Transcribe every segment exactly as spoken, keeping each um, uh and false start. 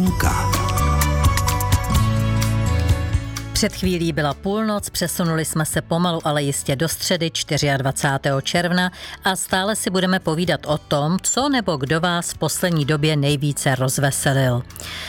linka. Před chvílí byla půlnoc, přesunuli jsme se pomalu, ale jistě do středy dvacátého čtvrtého června a stále si budeme povídat o tom, co nebo kdo vás v poslední době nejvíce rozveselil.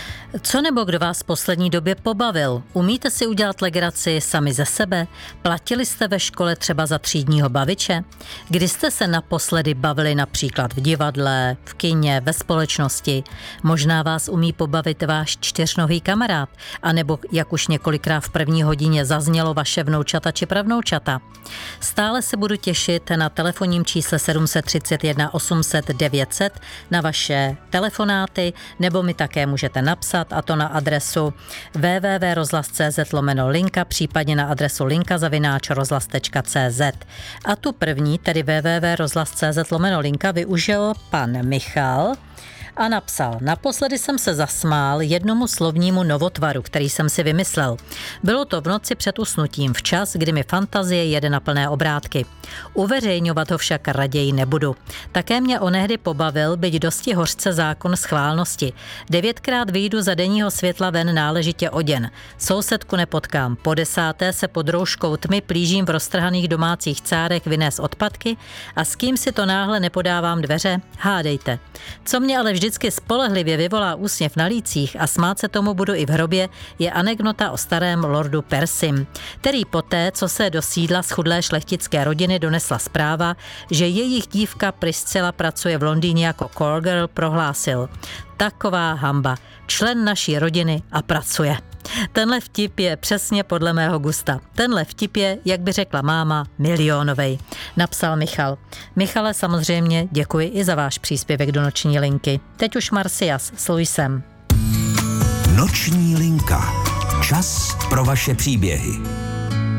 Co nebo kdo vás v poslední době pobavil? Umíte si udělat legraci sami ze sebe? Platili jste ve škole třeba za třídního baviče? Kdy jste se naposledy bavili například v divadle, v kině, ve společnosti? Možná vás umí pobavit váš čtyřnohý kamarád, anebo jak už několikrát v první hodině zaznělo vaše vnoučata či pravnoučata. Stále se budu těšit na telefonním čísle sedm set třicet jedna osm set devět set na vaše telefonáty, nebo mi také můžete napsat, a to na adresu w w w tečka rozhlas tečka c z lomeno linka, případně na adresu linka zavináč rozhlas tečka c z. A tu první, tedy w w w tečka rozhlas tečka c z lomeno linka, využil pan Michal a napsal: naposledy jsem se zasmál jednomu slovnímu novotvaru, který jsem si vymyslel. Bylo to v noci před usnutím, včas, kdy mi fantazie jede na plné obrátky. Uveřejňovat ho však raději nebudu. Také mě onehdy pobavil, byť dosti hořce, zákon schválnosti. Devětkrát vyjdu za denního světla ven náležitě oděn. Sousedku nepotkám. Po desáté se pod rouškou tmy plížím v roztrhaných domácích cárech vynést odpadky a s kým si to náhle nepodávám dveře? Hádejte. Co mě ale vždycky spolehlivě vyvolá úsměv na lících a smát se tomu budu i v hrobě, je anekdota o starém lordu Persim, který poté, co se do sídla schudlé šlechtické rodiny donesla zpráva, že jejich dívka Priscilla pracuje v Londýně jako call girl, prohlásil: taková hamba, člen naší rodiny a pracuje. Tenhle vtip je přesně podle mého gusta. Tenhle vtip je, jak by řekla máma, milionovej, napsal Michal. Michale, samozřejmě děkuji i za váš příspěvek do noční linky. Teď už Marcias s Luisem. Noční linka. Čas pro vaše příběhy.